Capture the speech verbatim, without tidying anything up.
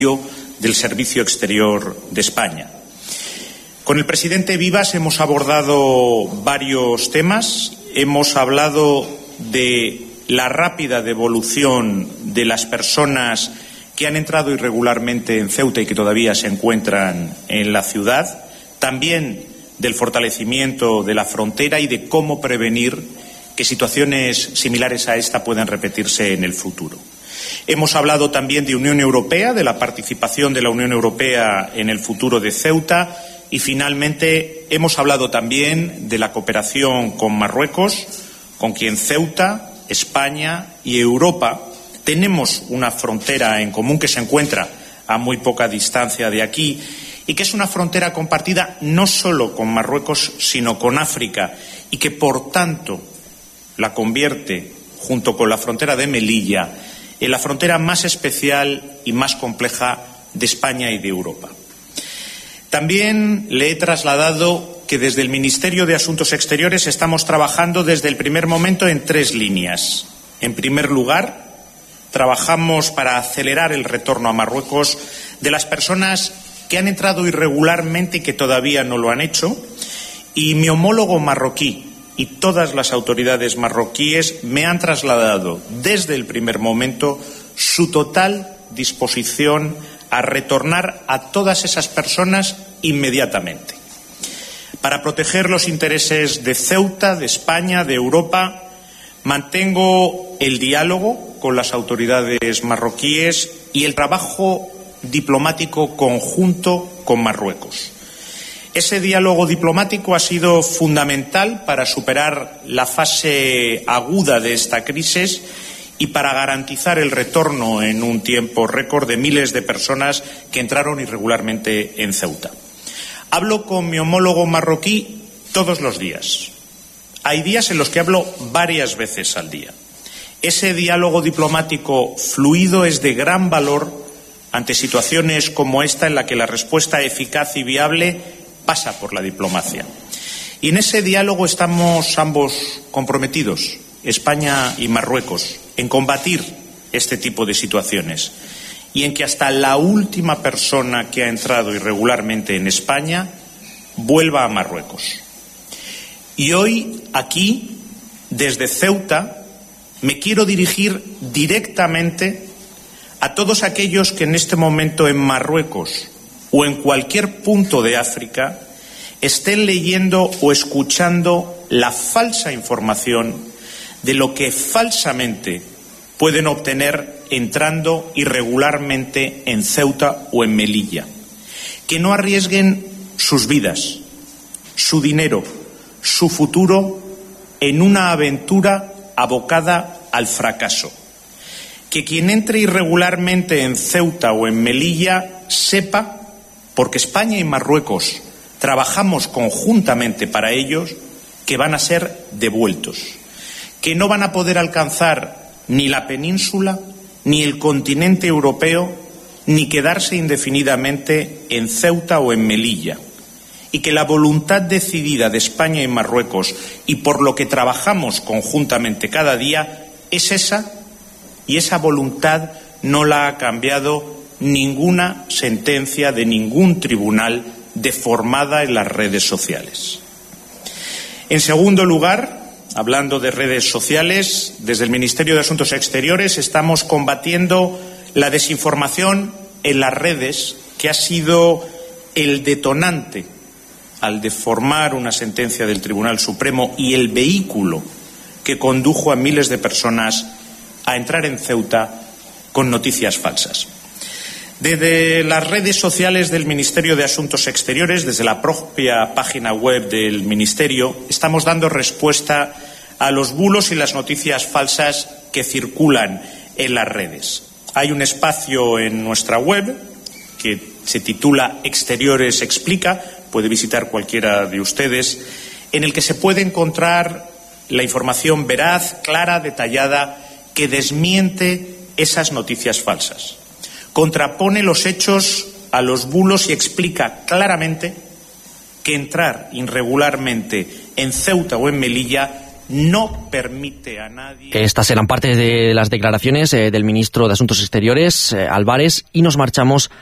del Servicio Exterior de España. Con el presidente Vivas hemos abordado varios temas. Hemos hablado de la rápida devolución de las personas que han entrado irregularmente en Ceuta y que todavía se encuentran en la ciudad. También del fortalecimiento de la frontera y de cómo prevenir que situaciones similares a esta puedan repetirse en el futuro. Hemos hablado también de Unión Europea, de la participación de la Unión Europea en el futuro de Ceuta y, finalmente, hemos hablado también de la cooperación con Marruecos, con quien Ceuta, España y Europa tenemos una frontera en común que se encuentra a muy poca distancia de aquí y que es una frontera compartida no solo con Marruecos, sino con África y que, por tanto, la convierte, junto con la frontera de Melilla, en la frontera más especial y más compleja de España y de Europa. También le he trasladado que desde el Ministerio de Asuntos Exteriores estamos trabajando desde el primer momento en tres líneas. En primer lugar, trabajamos para acelerar el retorno a Marruecos de las personas que han entrado irregularmente y que todavía no lo han hecho, y mi homólogo marroquí y todas las autoridades marroquíes me han trasladado desde el primer momento su total disposición a retornar a todas esas personas inmediatamente. Para proteger los intereses de Ceuta, de España, de Europa, mantengo el diálogo con las autoridades marroquíes y el trabajo diplomático conjunto con Marruecos. Ese diálogo diplomático ha sido fundamental para superar la fase aguda de esta crisis y para garantizar el retorno en un tiempo récord de miles de personas que entraron irregularmente en Ceuta. Hablo con mi homólogo marroquí todos los días. Hay días en los que hablo varias veces al día. Ese diálogo diplomático fluido es de gran valor ante situaciones como esta en la que la respuesta eficaz y viable pasa por la diplomacia. Y en ese diálogo estamos ambos comprometidos, España y Marruecos, en combatir este tipo de situaciones y en que hasta la última persona que ha entrado irregularmente en España vuelva a Marruecos. Y hoy, aquí, desde Ceuta, me quiero dirigir directamente a todos aquellos que en este momento en Marruecos o en cualquier punto de África estén leyendo o escuchando la falsa información de lo que falsamente pueden obtener entrando irregularmente en Ceuta o en Melilla. Que no arriesguen sus vidas, su dinero, su futuro en una aventura abocada al fracaso. Que quien entre irregularmente en Ceuta o en Melilla sepa, porque España y Marruecos trabajamos conjuntamente para ellos, que van a ser devueltos, que no van a poder alcanzar ni la península, ni el continente europeo, ni quedarse indefinidamente en Ceuta o en Melilla, y que la voluntad decidida de España y Marruecos, y por lo que trabajamos conjuntamente cada día, es esa, y esa voluntad no la ha cambiado ninguna sentencia de ningún tribunal deformada en las redes sociales. En segundo lugar, hablando de redes sociales, desde el Ministerio de Asuntos Exteriores estamos combatiendo la desinformación en las redes, que ha sido el detonante al deformar una sentencia del Tribunal Supremo y el vehículo que condujo a miles de personas a entrar en Ceuta con noticias falsas. Desde las redes sociales del Ministerio de Asuntos Exteriores, desde la propia página web del Ministerio, estamos dando respuesta a los bulos y las noticias falsas que circulan en las redes. Hay un espacio en nuestra web que se titula Exteriores Explica, puede visitar cualquiera de ustedes, en el que se puede encontrar la información veraz, clara, detallada, que desmiente esas noticias falsas. Contrapone los hechos a los bulos y explica claramente que entrar irregularmente en Ceuta o en Melilla no permite a nadie... Estas eran parte de las declaraciones eh, del ministro de Asuntos Exteriores, eh, Álvarez, y nos marchamos